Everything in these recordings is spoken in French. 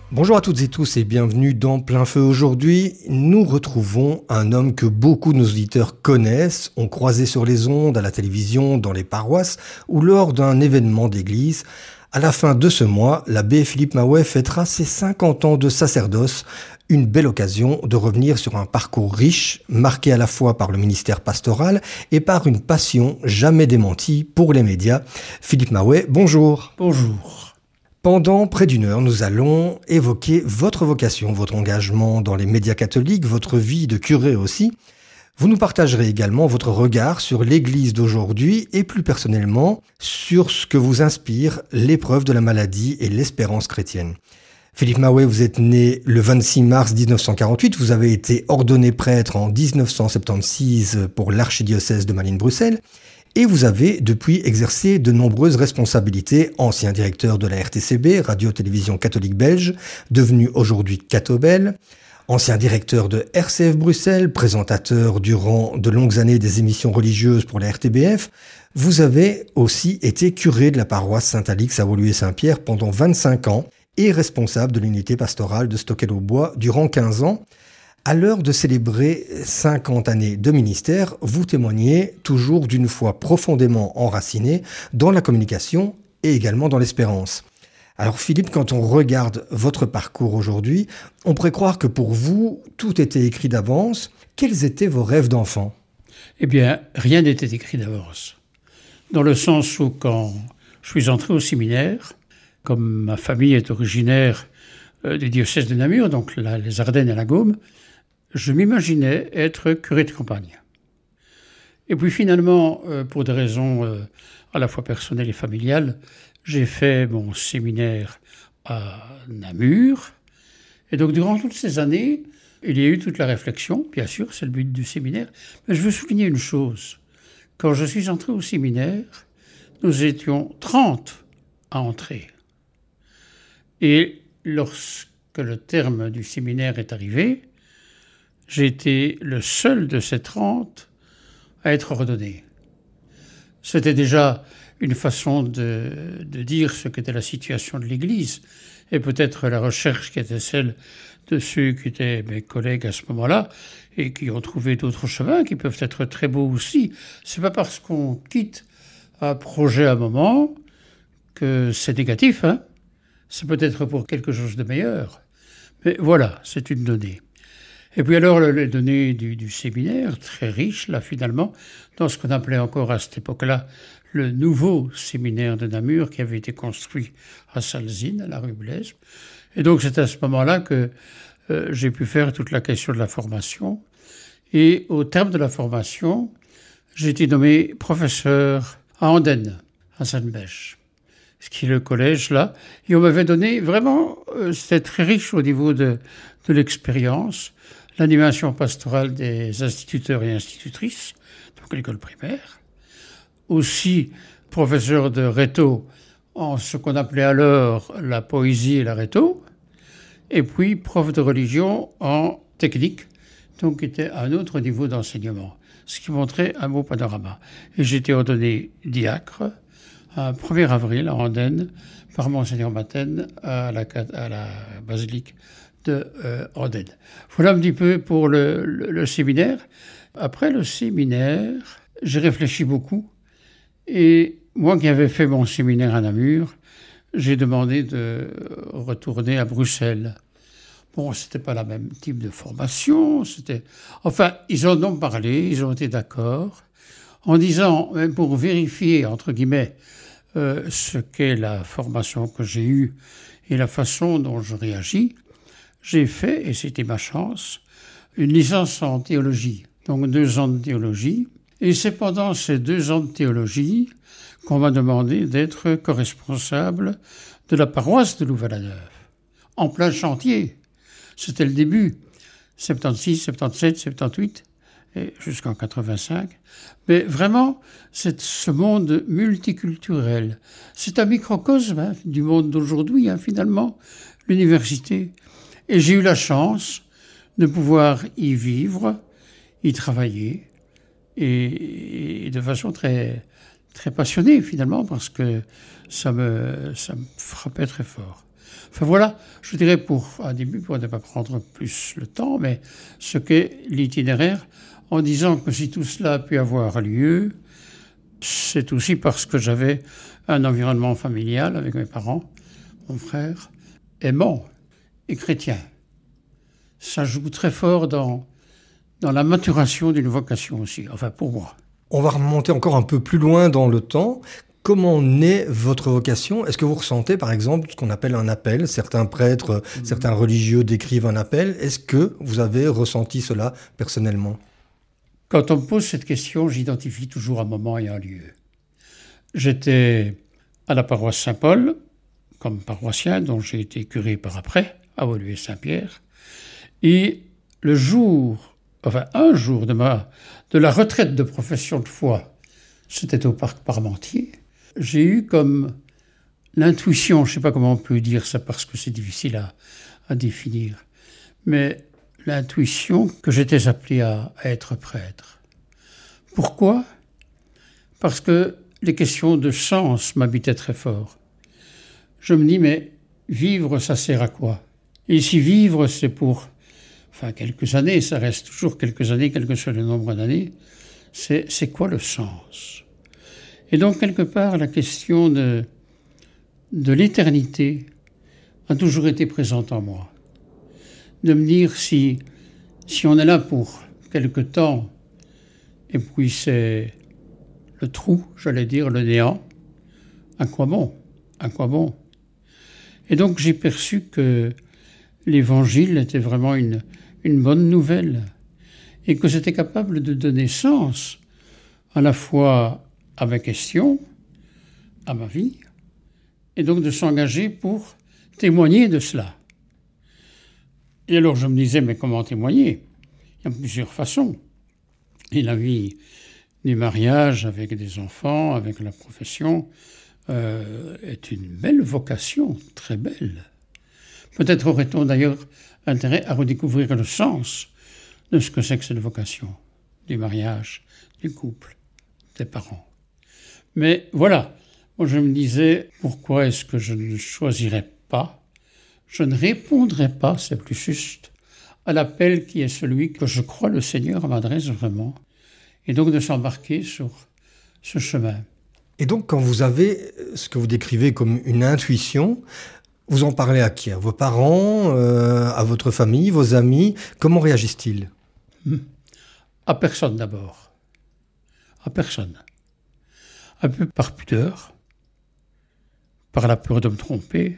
Bonjour à toutes et tous et bienvenue dans Plein Feu. Aujourd'hui, nous retrouvons un homme que beaucoup de nos auditeurs connaissent, ont croisé sur les ondes, à la télévision, dans les paroisses ou lors d'un événement d'église. À la fin de ce mois, l'abbé Philippe Maouet fêtera ses 50 ans de sacerdoce, une belle occasion de revenir sur un parcours riche, marqué à la fois par le ministère pastoral et par une passion jamais démentie pour les médias. Philippe Maouet, bonjour. Bonjour. Pendant près d'une heure, nous allons évoquer votre vocation, votre engagement dans les médias catholiques, votre vie de curé aussi. Vous nous partagerez également votre regard sur l'Église d'aujourd'hui et plus personnellement sur ce que vous inspire l'épreuve de la maladie et l'espérance chrétienne. Philippe Maouet, vous êtes né le 26 mars 1948, vous avez été ordonné prêtre en 1976 pour l'archidiocèse de Malines-Bruxelles. Et vous avez depuis exercé de nombreuses responsabilités, ancien directeur de la RTCB, Radio-Télévision Catholique Belge, devenu aujourd'hui Catobel, ancien directeur de RCF Bruxelles, présentateur durant de longues années des émissions religieuses pour la RTBF. Vous avez aussi été curé de la paroisse Saint-Alix à Woluwe-Saint-Pierre pendant 25 ans et responsable de l'unité pastorale de Stockel-au-Bois durant 15 ans. À l'heure de célébrer 50 années de ministère, vous témoignez toujours d'une foi profondément enracinée dans la communication et également dans l'espérance. Alors Philippe, quand on regarde votre parcours aujourd'hui, on pourrait croire que pour vous, tout était écrit d'avance. Quels étaient vos rêves d'enfant ? Eh bien, rien n'était écrit d'avance. Dans le sens où quand je suis entré au séminaire, comme ma famille est originaire du diocèse de Namur, donc les Ardennes et la Gaume, je m'imaginais être curé de campagne. Et puis finalement, pour des raisons à la fois personnelles et familiales, j'ai fait mon séminaire à Namur. Et donc durant toutes ces années, il y a eu toute la réflexion, bien sûr, c'est le but du séminaire. Mais je veux souligner une chose. Quand je suis entré au séminaire, nous étions 30 à entrer. Et lorsque le terme du séminaire est arrivé, j'ai été le seul de ces 30 à être ordonné. C'était déjà une façon de dire ce qu'était la situation de l'Église et peut-être la recherche qui était celle de ceux qui étaient mes collègues à ce moment-là et qui ont trouvé d'autres chemins qui peuvent être très beaux aussi. C'est pas parce qu'on quitte un projet à un moment que c'est négatif, hein. C'est peut-être pour quelque chose de meilleur. Mais voilà, c'est une donnée. Et puis alors, les données du séminaire, très riches, là, finalement, dans ce qu'on appelait encore à cette époque-là le nouveau séminaire de Namur qui avait été construit à Salzine, à la rue Blaise. Et donc, c'est à ce moment-là que j'ai pu faire toute la question de la formation. Et au terme de la formation, j'ai été nommé professeur à Andenne, à Sainte-Bèche, ce qui est le collège, là. Et on m'avait donné, vraiment, c'était très riche au niveau de l'expérience, l'animation pastorale des instituteurs et institutrices, donc l'école primaire. Aussi professeur de rhéto en ce qu'on appelait alors la poésie et la rhéto. Et puis prof de religion en technique, donc qui était un autre niveau d'enseignement, ce qui montrait un beau panorama. Et j'ai été ordonné diacre un 1er avril à Andenne par Monseigneur Maten à la basilique de Andenne. Voilà un petit peu pour le séminaire. Après le séminaire, j'ai réfléchi beaucoup et moi qui avais fait mon séminaire à Namur, j'ai demandé de retourner à Bruxelles. Bon, c'était pas le même type de formation, enfin, ils en ont parlé, ils ont été d'accord, en disant, même pour vérifier, entre guillemets, ce qu'est la formation que j'ai eue et la façon dont je réagis, j'ai fait, et c'était ma chance, une licence en théologie, donc 2 ans de théologie. Et c'est pendant ces 2 ans de théologie qu'on m'a demandé d'être co-responsable de la paroisse de Louvain-la-Neuve, en plein chantier. C'était le début, 76, 77, 78, et jusqu'en 85. Mais vraiment, c'est ce monde multiculturel. C'est un microcosme du monde d'aujourd'hui, finalement, l'université. Et j'ai eu la chance de pouvoir y vivre, y travailler, et de façon très, très passionnée, finalement, parce que ça me frappait très fort. Enfin voilà, je dirais pour un début, pour ne pas prendre plus le temps, mais ce qu'est l'itinéraire, en disant que si tout cela a pu avoir lieu, c'est aussi parce que j'avais un environnement familial avec mes parents, mon frère, aimant et chrétien. Ça joue très fort dans la maturation d'une vocation aussi, enfin pour moi. On va remonter encore un peu plus loin dans le temps. Comment naît votre vocation? Est-ce que vous ressentez, par exemple, ce qu'on appelle un appel? Certains prêtres, certains religieux décrivent un appel. Est-ce que vous avez ressenti cela personnellement? Quand on me pose cette question, j'identifie toujours un moment et un lieu. J'étais à la paroisse Saint-Paul, comme paroissien, dont j'ai été curé par après, à Woluwe-Saint-Pierre. Et un jour de la retraite de profession de foi, c'était au parc Parmentier, j'ai eu comme l'intuition, je ne sais pas comment on peut dire ça parce que c'est difficile à définir, mais l'intuition que j'étais appelé à être prêtre. Pourquoi? Parce que les questions de sens m'habitaient très fort. Je me dis, mais vivre, ça sert à quoi? Et si vivre, c'est pour quelques années, ça reste toujours quelques années, quel que soit le nombre d'années, c'est quoi le sens? Et donc, quelque part, la question de l'éternité a toujours été présente en moi. De me dire si on est là pour quelque temps, et puis c'est le trou, j'allais dire, le néant, à quoi bon? À quoi bon? Et donc, j'ai perçu que l'Évangile était vraiment une bonne nouvelle et que c'était capable de donner sens à la fois à mes questions, à ma vie, et donc de s'engager pour témoigner de cela. Et alors je me disais, mais comment témoigner? Il y a plusieurs façons. Et la vie du mariage avec des enfants, avec la profession, est une belle vocation, très belle. Peut-être aurait-on d'ailleurs intérêt à redécouvrir le sens de ce que c'est que cette vocation, du mariage, du couple, des parents. Mais voilà, moi je me disais, pourquoi est-ce que je ne choisirais pas, je ne répondrais pas, c'est plus juste, à l'appel qui est celui que je crois le Seigneur m'adresse vraiment, et donc de s'embarquer sur ce chemin. Et donc, quand vous avez ce que vous décrivez comme une intuition, vous en parlez à qui? À vos parents, à votre famille, vos amis? Comment réagissent-ils? À personne d'abord. À personne. Un peu par pudeur, par la peur de me tromper,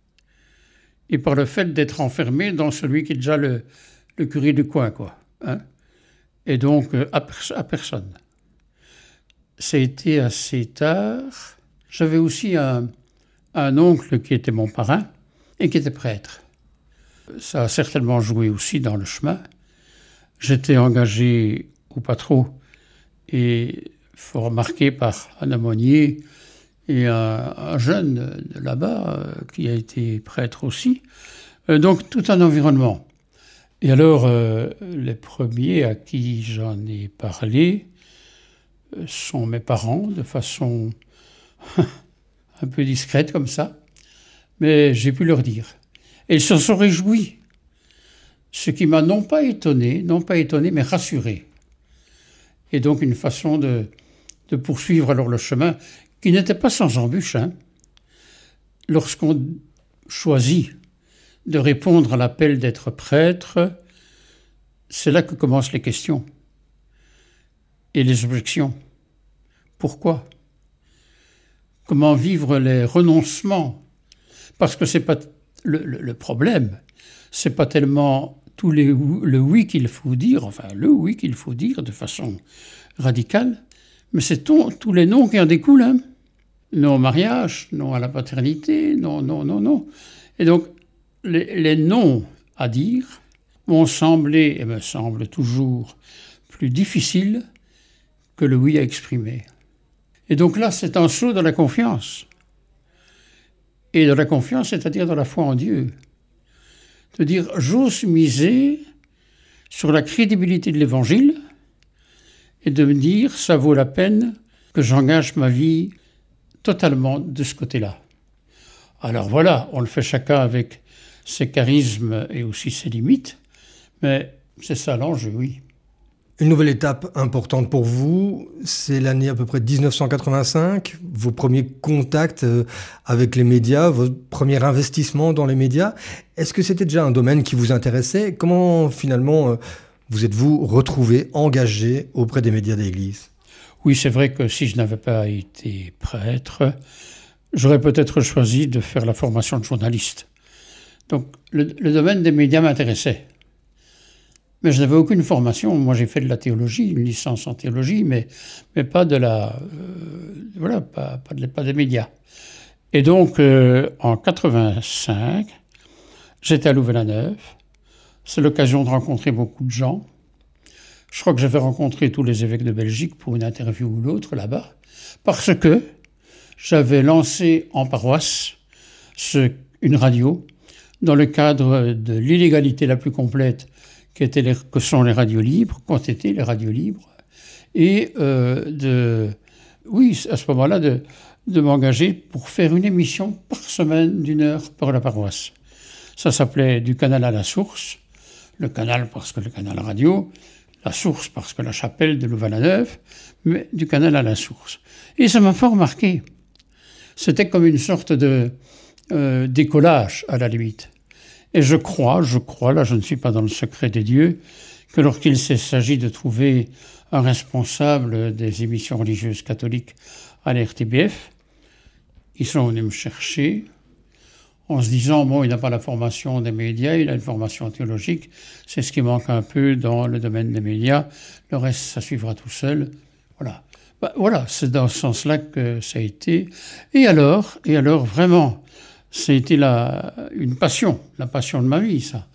et par le fait d'être enfermé dans celui qui est déjà le curé du coin, quoi. Hein? Et donc, à personne. Ça a été assez tard. J'avais aussi un oncle qui était mon parrain et qui était prêtre. Ça a certainement joué aussi dans le chemin. J'étais engagé ou pas trop et fort marqué par un aumônier et un jeune de là-bas qui a été prêtre aussi. Donc tout un environnement. Et alors les premiers à qui j'en ai parlé sont mes parents de façon un peu discrète comme ça, mais j'ai pu leur dire. Et ils se sont réjouis, ce qui m'a non pas étonné, mais rassuré. Et donc une façon de poursuivre alors le chemin, qui n'était pas sans embûche. Lorsqu'on choisit de répondre à l'appel d'être prêtre, c'est là que commencent les questions et les objections. Pourquoi? Comment vivre les renoncements? Parce que c'est pas le problème, c'est pas tellement le oui qu'il faut dire, de façon radicale, mais c'est tous les non qui en découlent. Non au mariage, non à la paternité, non. Et donc, les non à dire m'ont semblé, et me semblent toujours, plus difficiles que le oui à exprimer. Et donc là, c'est un saut dans la confiance. Et dans la confiance, c'est-à-dire dans la foi en Dieu. De dire, j'ose miser sur la crédibilité de l'Évangile et de me dire, ça vaut la peine que j'engage ma vie totalement de ce côté-là. Alors voilà, on le fait chacun avec ses charismes et aussi ses limites, mais c'est ça l'enjeu, oui. Une nouvelle étape importante pour vous, c'est l'année à peu près 1985, vos premiers contacts avec les médias, votre premier investissement dans les médias. Est-ce que c'était déjà un domaine qui vous intéressait? Comment finalement vous êtes-vous retrouvé, engagé auprès des médias d'Église? Oui, c'est vrai que si je n'avais pas été prêtre, j'aurais peut-être choisi de faire la formation de journaliste. Donc le domaine des médias m'intéressait. Mais je n'avais aucune formation. Moi, j'ai fait de la théologie, une licence en théologie, mais pas de la, pas des médias. Et donc, en 85, j'étais à Louvain-la-Neuve. C'est l'occasion de rencontrer beaucoup de gens. Je crois que j'avais rencontré tous les évêques de Belgique pour une interview ou l'autre là-bas, parce que j'avais lancé en paroisse une radio dans le cadre de l'illégalité la plus complète que sont les radios libres, qu'ont été les radios libres, et à ce moment-là, de m'engager pour faire une émission par semaine d'1 heure pour la paroisse. Ça s'appelait Du canal à la source, le canal parce que le canal radio, la source parce que la chapelle de Louvain-la-Neuve, mais du canal à la source. Et ça m'a fort marqué. C'était comme une sorte de décollage, à la limite. Et je crois, là je ne suis pas dans le secret des dieux, que lorsqu'il s'agit de trouver un responsable des émissions religieuses catholiques à la RTBF, ils sont venus me chercher en se disant, bon, il n'a pas la formation des médias, il a une formation théologique, c'est ce qui manque un peu dans le domaine des médias, le reste, ça suivra tout seul. Voilà. Voilà, c'est dans ce sens-là que ça a été. Et alors vraiment, ça a été une passion, la passion de ma vie, ça.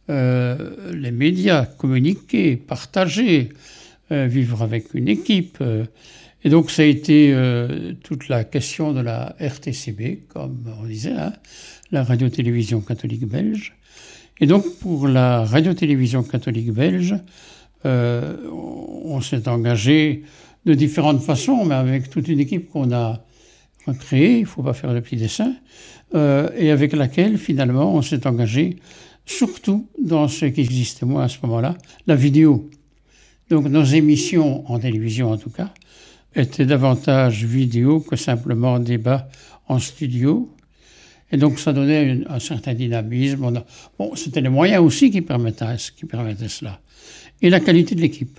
Les médias, communiquer, partager, vivre avec une équipe. Et donc, ça a été toute la question de la RTCB, comme on disait, hein, la radio-télévision catholique belge. Et donc, pour la radio-télévision catholique belge, on s'est engagé de différentes façons, mais avec toute une équipe qu'on a créée, il ne faut pas faire de petits dessins, et avec laquelle, finalement, on s'est engagé, surtout dans ce qui existait, moi, à ce moment-là, la vidéo. Donc, nos émissions, en télévision en tout cas, étaient davantage vidéo que simplement débat en studio. Et donc, ça donnait un certain dynamisme. C'était les moyens aussi qui permettaient cela. Et la qualité de l'équipe.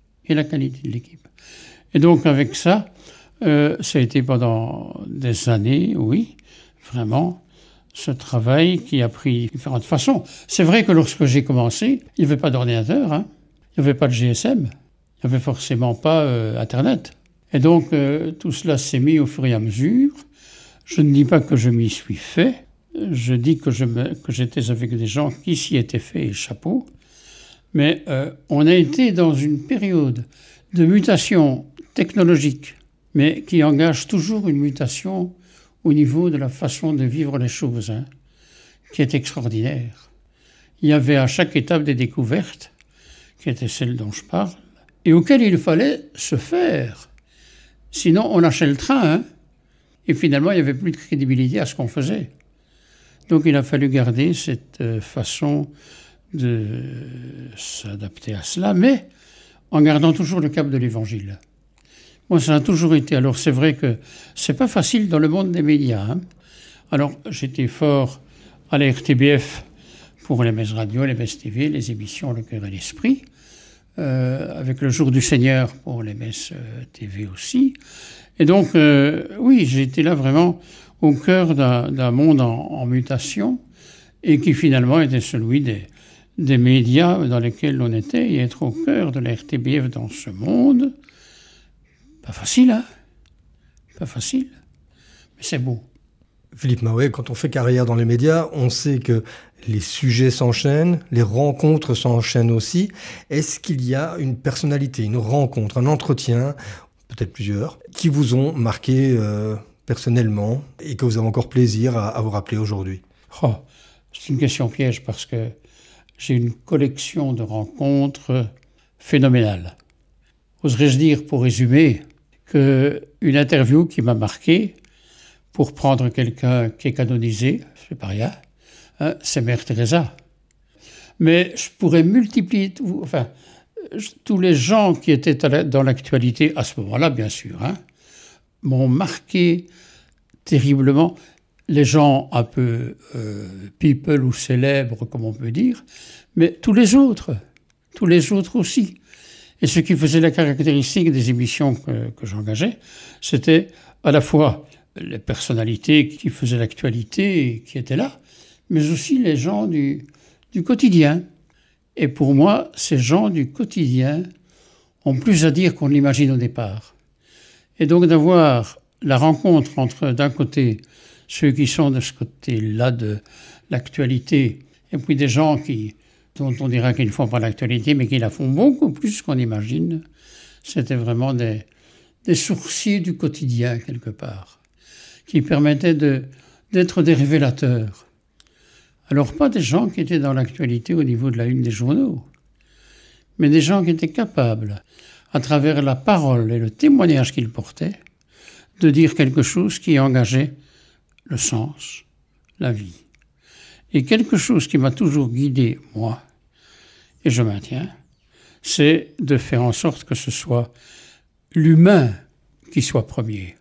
Et donc, avec ça, ça a été pendant des années, oui, vraiment, ce travail qui a pris différentes façons. C'est vrai que lorsque j'ai commencé, il n'y avait pas d'ordinateur, hein, il n'y avait pas de GSM, il n'y avait forcément pas Internet. Et donc, tout cela s'est mis au fur et à mesure. Je ne dis pas que je m'y suis fait, je dis que j'étais avec des gens qui s'y étaient fait, et chapeau. Mais on a été dans une période de mutation technologique, mais qui engage toujours une mutation au niveau de la façon de vivre les choses, hein, qui est extraordinaire. Il y avait à chaque étape des découvertes, qui étaient celles dont je parle, et auxquelles il fallait se faire. Sinon, on lâchait le train, hein, et finalement, il n'y avait plus de crédibilité à ce qu'on faisait. Donc, il a fallu garder cette façon de s'adapter à cela, mais en gardant toujours le cap de l'Évangile. Moi, ça a toujours été. Alors, c'est vrai que c'est pas facile dans le monde des médias, hein. Alors, j'étais fort à la RTBF pour les messes radio, les messes TV, les émissions Le Cœur et l'Esprit, avec le Jour du Seigneur pour les messes TV aussi. Et donc, oui, j'ai été là vraiment au cœur d'un monde en mutation et qui finalement était celui des médias dans lesquels on était, et être au cœur de la RTBF dans ce monde. Pas facile, hein? Pas facile. Mais c'est beau. Philippe Mahouet, quand on fait carrière dans les médias, on sait que les sujets s'enchaînent, les rencontres s'enchaînent aussi. Est-ce qu'il y a une personnalité, une rencontre, un entretien, peut-être plusieurs, qui vous ont marqué personnellement et que vous avez encore plaisir à vous rappeler aujourd'hui? C'est une question piège parce que j'ai une collection de rencontres phénoménales. Oserais-je dire, pour résumer, qu'une interview qui m'a marqué Pour prendre quelqu'un qui est canonisé, c'est pas rien, hein, c'est Mère Teresa. Mais je pourrais multiplier, tous les gens qui étaient dans l'actualité à ce moment-là, bien sûr, hein, m'ont marqué terriblement. Les gens un peu people ou célèbres, comme on peut dire, mais tous les autres aussi. Et ce qui faisait la caractéristique des émissions que j'engageais, c'était à la fois les personnalités qui faisaient l'actualité et qui étaient là, mais aussi les gens du quotidien. Et pour moi, ces gens du quotidien ont plus à dire qu'on l'imagine au départ. Et donc d'avoir la rencontre entre, d'un côté, ceux qui sont de ce côté-là de l'actualité, et puis des gens dont on dira qu'ils ne font pas l'actualité, mais qui la font beaucoup plus qu'on imagine, c'était vraiment des sourciers du quotidien, quelque part, qui permettaient d'être des révélateurs. Alors pas des gens qui étaient dans l'actualité au niveau de la une des journaux, mais des gens qui étaient capables, à travers la parole et le témoignage qu'ils portaient, de dire quelque chose qui engageait le sens, la vie. Et quelque chose qui m'a toujours guidé, moi, et je maintiens, c'est de faire en sorte que ce soit l'humain qui soit premier.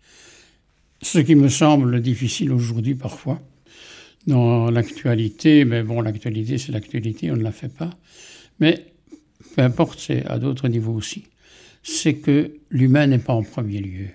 Ce qui me semble difficile aujourd'hui parfois, dans l'actualité, mais bon, l'actualité c'est l'actualité, on ne la fait pas, mais peu importe, c'est à d'autres niveaux aussi, c'est que l'humain n'est pas en premier lieu.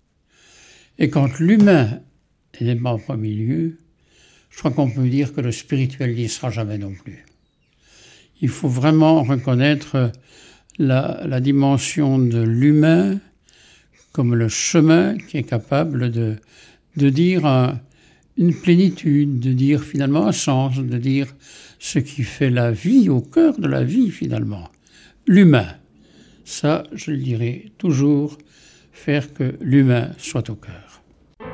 Et quand l'humain n'est pas en premier lieu, je crois qu'on peut dire que le spirituel n'y sera jamais non plus. Il faut vraiment reconnaître la dimension de l'humain comme le chemin qui est capable de dire une plénitude, de dire finalement un sens, de dire ce qui fait la vie, au cœur de la vie finalement. L'humain, ça je le dirai toujours, faire que l'humain soit au cœur.